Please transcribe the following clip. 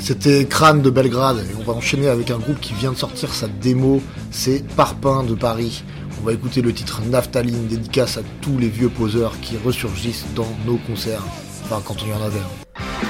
C'était Crâne de Belgrade et on va enchaîner avec un groupe qui vient de sortir sa démo, c'est Parpaing de Paris. On va écouter le titre Naphtaline, dédicace à tous les vieux poseurs qui ressurgissent dans nos concerts, enfin quand on y en avait.